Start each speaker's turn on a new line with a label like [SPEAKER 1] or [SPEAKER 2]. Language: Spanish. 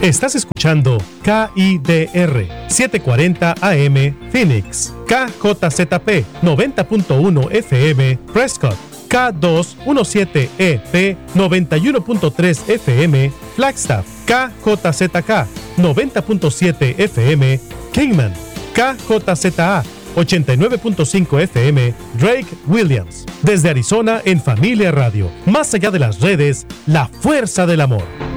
[SPEAKER 1] Estás escuchando KIDR 740 AM Phoenix, KJZP 90.1 FM Prescott, K217EP 91.3 FM Flagstaff, KJZK 90.7 FM Kingman, KJZA 89.5 FM Drake Williams. Desde Arizona en Familia Radio. Más allá de las redes, la fuerza del amor.